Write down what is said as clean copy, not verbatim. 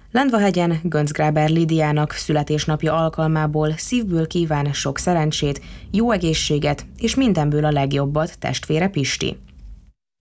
Lendvahegyen Göncgráber Lidiának születésnapja alkalmából szívből kíván sok szerencsét, jó egészséget és mindenből a legjobbat testvére Pisti.